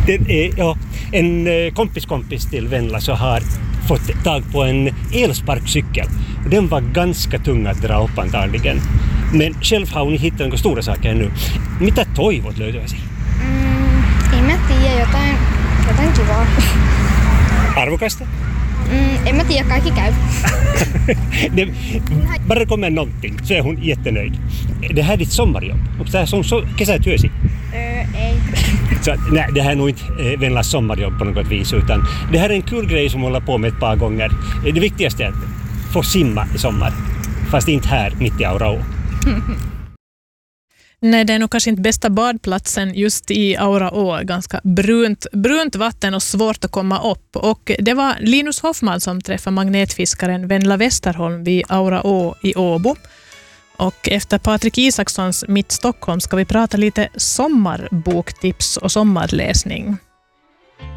En kompis till Venla så har fått tag på en elsparkcykel. Den var ganska tung att dra upp antagligen. Men själv har hon hittat några stora saker nu. Mitä toivot löytyisi? En mä tiedä, jotain kivaa. Arvokasta? En mä tiedä, kaikki käy. Bara det kommer någonting så är hon jättenöjd. Det här är ditt sommarjobb. Och det här är som kesätyösi. Ei. Så, nej, det här är nog inte Venlas sommarjobb på något vis, utan det här är en kul grej som hon håller på med ett par gånger. Det viktigaste är att få simma i sommar, fast inte här mitt i Auraå. Nej, det är nog kanske inte bästa badplatsen just i Auraå. Ganska brunt vatten och svårt att komma upp. Och det var Linus Hoffman som träffade magnetfiskaren Venla Westerholm vid Auraå i Åbo. Och efter Patrik Isakssons Mitt Stockholm ska vi prata lite sommarboktips och sommarläsning.